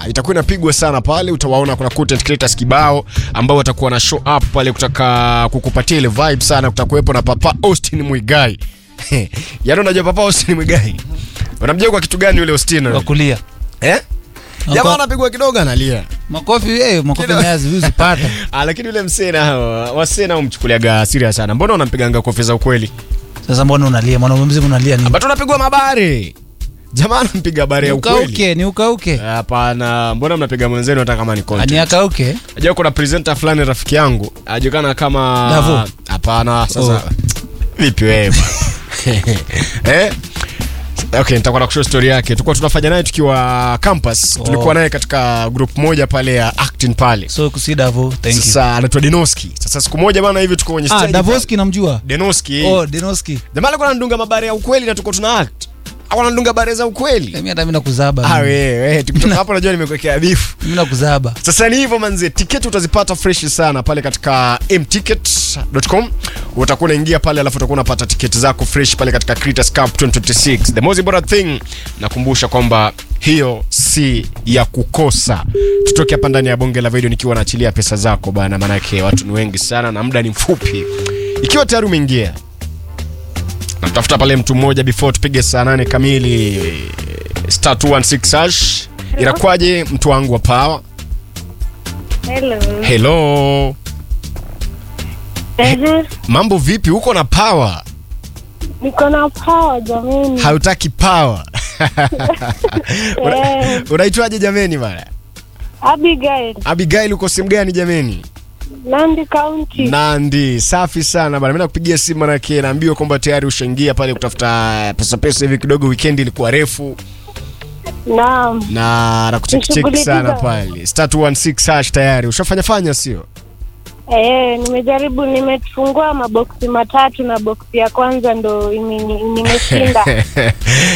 itakuwa inapigwa sana pale. Utawaona kuna content creators kibao ambao watakuwa na show up pale kutaka kukupatia ile vibe sana. Kutakuwepo na Papa Austin Mwigai. Yaani unajua Papa Austin Mwigai? Unamjua kwa kitu gani yule Austin? Kwa kulia. Jamaa anapigwa kidogo analia. Makofi nazi hizi pata. Lakini yule msena wasena umchukuliaga serious sana. Mbona unampiganga kofi za ukweli? Sasa mbona unalia? Mwanaume mzima unalia nini? Bado unapigwa mabare. Jamaa anampiga bare ya ukweli. Ni ukauke. Hapana, mbona mnapiga mwenzenu hata kama ni content? Ni akauke. Unajua kuna presenter fulani rafiki yangu, ajulikana kama Davo. Hapana, sasa vipi wewe? Okay, nitakuwa nakushow story yake. Tulikuwa tunafanya naye tukiwa campus. Tulikuwa naye katika group moja pale ya acting pale. So kusi Davo, thank you. Sasa anaitwa Denoski. Sasa siku moja bana hivi tuko kwenye stage. Davoski namjua. Denoski. Denoski. Jamaa alikuwa anadunga mabare ya ukweli na tuko tuna act. Hawana ndunga bare za ukweli. Mimi hata mimi nakuzaba. Wewe tukitoka hapo najua nimekuwekea beef. Mimi nakuzaba. Sasa ni hivyo manze, tiketi utazipata fresh sana pale katika mticket.com. Utakuwa unaingia pale alafu utakuwa unapata tiketi zako fresh pale katika Critters Cup 2026. The most important thing, nakumbusha kwamba hiyo si ya kukosa. Tutoke hapa ndani ya bonge la video nikiwa naachilia pesa zako bana, maana yake watu ni wengi sana na muda ni mfupi. Ikiwa tayari umeingia, natafuta pale mtu mmoja before tupige saa 8 kamili *216#. Inakwaje mtu wangu wa power? Hello. Mambo vipi? Uko na power? Niko na power jameni. Hautaki power? Unaitwaje jameni bana? Abigail, uko sehemu gani jameni? Nandi County. Nandi, safi sana bana. Mimi nakupigia simu maana yake naambiwa kwamba tayari ushaingia pale kutafuta pesa hivi kidogo, weekend ilikuwa refu. Naam. Na nakucheck sana pale. *216# tayari. Ushafanya sio? Nimejaribu, nimefungua maboksi matatu na boksi ya kwanza ndo nimeshinda.